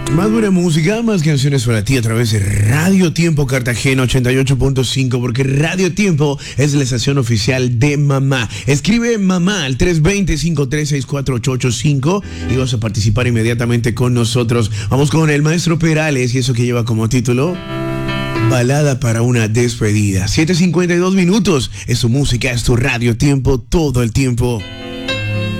Más buena música, más canciones para ti a través de Radio Tiempo Cartagena 88.5, porque Radio Tiempo es la estación oficial de Mamá. Escribe Mamá al 320-5364885 y vas a participar inmediatamente con nosotros. Vamos con el maestro Perales y eso que lleva como título Balada para una despedida. 7:52 minutos. Es tu música, es tu Radio Tiempo todo el tiempo.